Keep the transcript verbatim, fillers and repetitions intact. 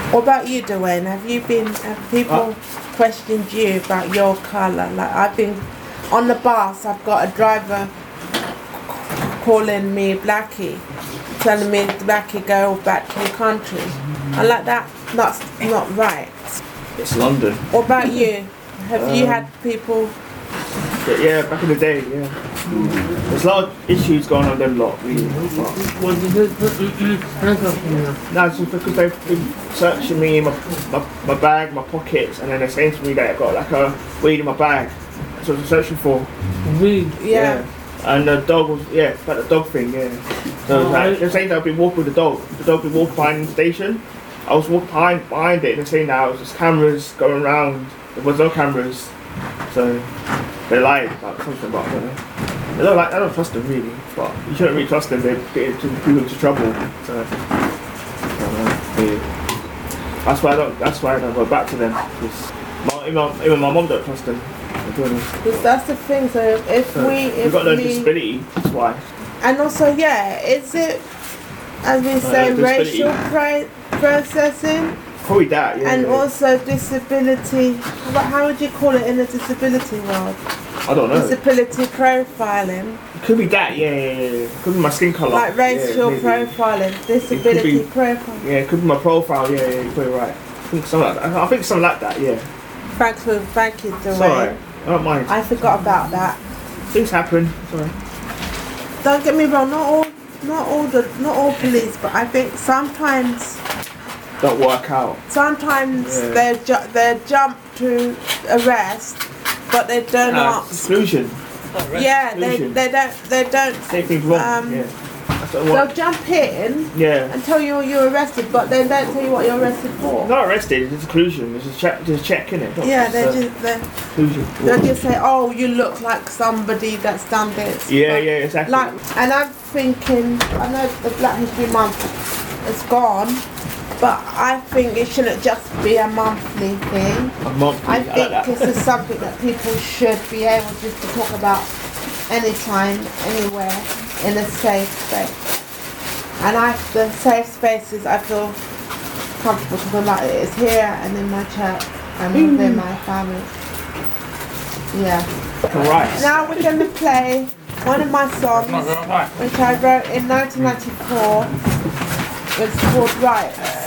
What about you, Dwayne? Have you been, have people Huh? questioned you about your colour? Like, I've been on the bus, I've got a driver calling me Blackie, telling me, Blackie, go back to your country. And like that, that's not right. It's London. What about you? Have Um, you had people? But yeah, back in the day, yeah. There's a lot of issues going on with them lot, really. No, it's just because they've been searching me in my, my, my bag, my pockets, and then they're saying to me that I've got like a weed in my bag. That's what I was searching for. Weed? Yeah. yeah. And the dog was, yeah, about the dog thing, yeah. So oh, like, they're saying that I've been walking with the dog. The dog been walking behind the station. I was walking behind, behind it, and they're saying that there was just cameras going around. There was no cameras. So they lied about something about it. I don't like. I don't trust them really, but you shouldn't really trust them. They get into people into trouble. So uh, yeah. that's why I don't. That's why I don't go back to them. My, even, even my mum don't trust them. Because that's the thing. So if so we, if we've got no we, disability, that's why. And also, yeah, is it, as we say, uh, racial pro processing? Probably that, yeah. And yeah. also disability, but how would you call it in the disability world? I don't know. Disability profiling. It could be that, yeah, yeah, yeah. It could be my skin colour. Like racial yeah, profiling, disability be, profiling. Yeah, it could be my profile, yeah, yeah, you're probably right. I think something like that. I think something like that, yeah. Thanks for, thank you, Dwayne. Sorry, I don't mind. I forgot about that. Things happen, sorry. Don't get me wrong, not all, not all the, not all police, but I think sometimes don't work out. Sometimes yeah. they ju they jump to arrest, but they don't uh, ask. Exclusion. Yeah, they they don't they don't. Say things wrong. Um, yeah. That's what I they'll want. jump in. Yeah. And tell you you're arrested, but they don't tell you what you're arrested for. Not arrested. It's exclusion. It's a check. There's a check in it. Yeah, they uh, just they. Exclusion. They'll just say, "Oh, you look like somebody that's done this." Yeah, but yeah, exactly. Like, and I'm thinking, I know the Black History Month is gone. But I think it shouldn't just be a monthly thing. A monthly, I think I like this is something that people should be able just to talk about anytime, anywhere, in a safe space. And I, the safe spaces, I feel comfortable talking about it is here and in my church and mm. within my family. Yeah. Right. Now we're going to play one of my songs, which I wrote in nineteen ninety-four. It's called Right.